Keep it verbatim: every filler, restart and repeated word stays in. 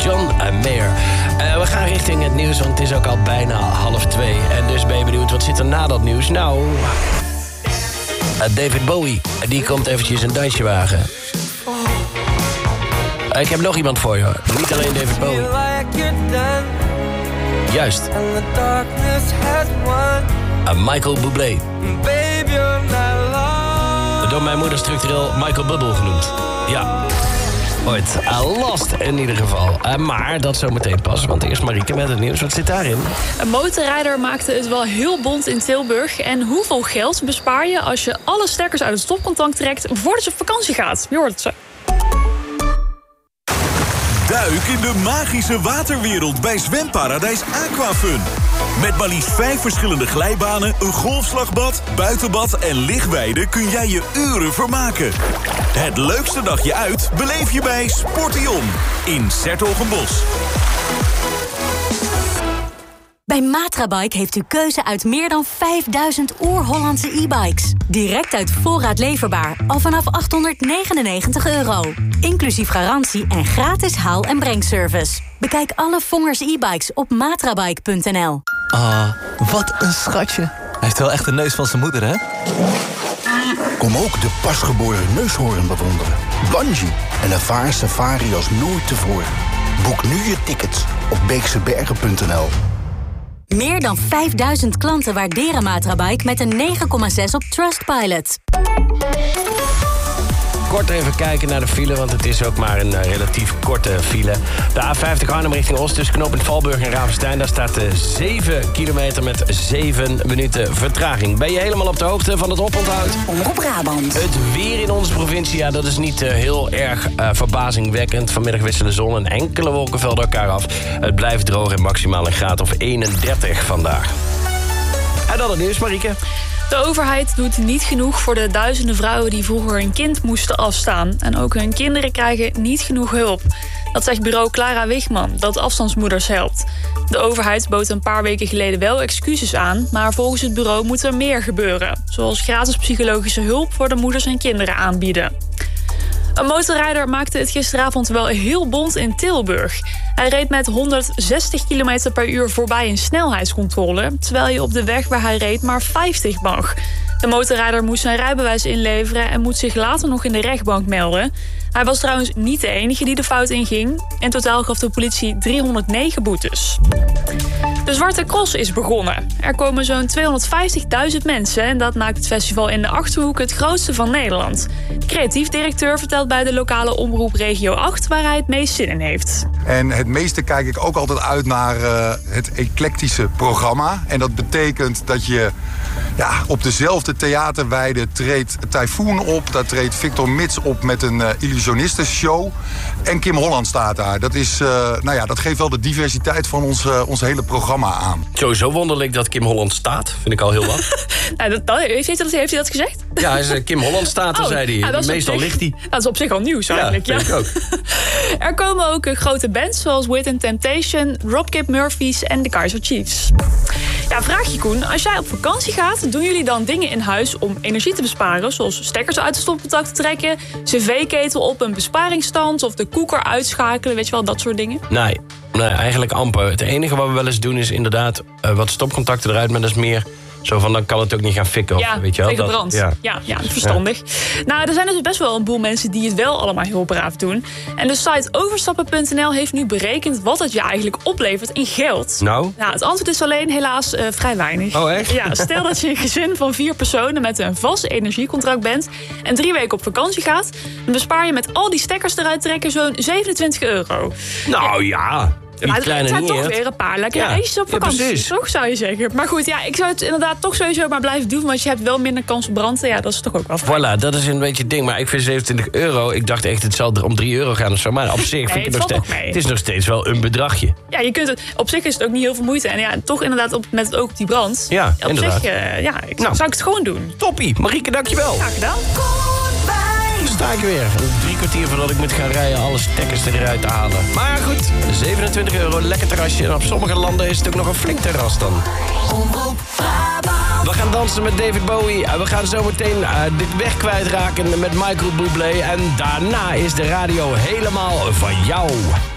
John Mayer. Uh, we gaan richting het nieuws, want het is ook al bijna half twee. En dus ben je benieuwd, wat zit er na dat nieuws? Nou, uh, David Bowie, die komt eventjes een dansje wagen. Uh, ik heb nog iemand voor je, hoor. Niet alleen David Bowie. Juist. Uh, Michael Bublé. Door mijn moeder structureel Michael Bubble genoemd. Ja. Ooit. Uh, last in ieder geval. Uh, maar dat zometeen pas, want eerst Marieke met het nieuws. Wat zit daarin? Een motorrijder maakte het wel heel bont in Tilburg. En hoeveel geld bespaar je als je alle stekkers uit het stopcontact trekt voordat je op vakantie gaat? Je hoort het zo. Duik in de magische waterwereld bij zwemparadijs Aquafun. Met maar liefst vijf verschillende glijbanen, een golfslagbad, buitenbad en lichtweide kun jij je uren vermaken. Het leukste dagje uit beleef je bij Sportion in 's-Hertogenbosch. Bij Matrabike heeft u keuze uit meer dan vijfduizend oer-Hollandse e-bikes. Direct uit voorraad leverbaar, al vanaf achthonderdnegenennegentig euro. Inclusief garantie en gratis haal- en brengservice. Bekijk alle Vongers e-bikes op matrabike punt n l. Ah, wat een schatje. Hij heeft wel echt de neus van zijn moeder, hè? Kom ook de pasgeboren neushoorn bewonderen. Bungee en ervaar safari als nooit tevoren. Boek nu je tickets op beeksebergen punt n l. Meer dan vijfduizend klanten waarderen Matrabike met een negen komma zes op Trustpilot. Kort even kijken naar de file, want het is ook maar een uh, relatief korte file. De A vijftig Arnhem richting Oost, tussen knooppunt Valburg en Ravenstein. Daar staat uh, zeven kilometer met zeven minuten vertraging. Ben je helemaal op de hoogte van het oponthoud? Omroep Brabant. Het weer in onze provincie, ja, dat is niet uh, heel erg uh, verbazingwekkend. Vanmiddag wisselen zon en enkele wolkenvelden elkaar af. Het blijft droog en maximaal een graad of eenendertig vandaag. En dan het nieuws, Marieke. De overheid doet niet genoeg voor de duizenden vrouwen die vroeger een kind moesten afstaan. En ook hun kinderen krijgen niet genoeg hulp. Dat zegt bureau Clara Wigman, dat afstandsmoeders helpt. De overheid bood een paar weken geleden wel excuses aan, maar volgens het bureau moet er meer gebeuren. Zoals gratis psychologische hulp voor de moeders en kinderen aanbieden. Een motorrijder maakte het gisteravond wel heel bont in Tilburg. Hij reed met honderdzestig kilometer per uur voorbij een snelheidscontrole, terwijl je op de weg waar hij reed maar vijftig mag. De motorrijder moest zijn rijbewijs inleveren en moet zich later nog in de rechtbank melden. Hij was trouwens niet de enige die de fout inging. In totaal gaf de politie driehonderdnegen boetes. De Zwarte Cross is begonnen. Er komen zo'n tweehonderdvijftigduizend mensen en dat maakt het festival in de Achterhoek het grootste van Nederland. De creatief directeur vertelt bij de lokale omroep Regio acht waar hij het meest zin in heeft. En het meeste kijk ik ook altijd uit naar uh, het eclectische programma. En dat betekent dat je ja, op dezelfde theaterweide treedt Typhoon op. Daar treedt Victor Mits op met een uh, illusionistenshow. En Kim Holland staat daar. Dat, is, uh, nou ja, dat geeft wel de diversiteit van ons, uh, ons hele programma aan. Sowieso wonderlijk dat Kim Holland staat. Vind ik al heel wat. nou, dat, dat, heeft, hij dat, heeft hij dat gezegd? Ja, hij is, Kim Holland staat, oh, zei hij. Ja, Meestal zich, ligt hij. Dat is op zich al nieuws eigenlijk. Ja, ja. Ik ook. Er komen ook grote bands zoals Wit and Temptation, Dropkick Murphys en de Kaiser Chiefs. Ja, vraag je Koen, als jij op vakantie gaat, doen jullie dan dingen in huis om energie te besparen? Zoals stekkers uit de stopcontact te trekken, cv-ketel op een besparingsstand of de koeker uitschakelen, weet je wel, dat soort dingen? Nee, nee, eigenlijk amper. Het enige wat we wel eens doen is inderdaad uh, wat stopcontacten eruit, maar dat is meer zo van, dan kan het ook niet gaan fikken. Ja, of, weet je wel? tegen dat, brand. Ja, ja, ja verstandig. Ja. Nou, er zijn dus best wel een boel mensen die het wel allemaal heel braaf doen. En de site overstappen punt n l heeft nu berekend wat het je eigenlijk oplevert in geld. Nou? Ja, het antwoord is alleen helaas uh, vrij weinig. Oh, echt? Ja, stel dat je een gezin van vier personen met een vast energiecontract bent en drie weken op vakantie gaat, dan bespaar je met al die stekkers eruit trekken zo'n zevenentwintig euro. Nou ja. ja. Maar het zijn toch echt. weer een paar lekkere ja, ijsjes op vakantie, ja, toch, zou je zeggen. Maar goed, ja, ik zou het inderdaad toch sowieso maar blijven doen, want je hebt wel minder kans op branden. Ja, dat is toch ook wel fijn. Voilà, dat is een beetje het ding. Maar ik vind zevenentwintig euro, ik dacht echt, het zal om drie euro gaan of zo. Maar op zich nee, vind ik het, het nog steeds, mee. Het is nog steeds wel een bedragje. Ja, je kunt het, op zich is het ook niet heel veel moeite. En ja, toch inderdaad op, met het oog op die brand. Ja, op inderdaad. zich, uh, ja, ik, nou, zou ik het gewoon doen. Toppie, Marieke, dankjewel. Graag gedaan. Sta ik weer. Drie kwartier voordat ik moet gaan rijden alle stekkers eruit te halen. Maar goed, zevenentwintig euro, lekker terrasje. En op sommige landen is het ook nog een flink terras dan. We gaan dansen met David Bowie. We gaan zo meteen uh, dit weg kwijtraken met Michael Bublé. En daarna is de radio helemaal van jou.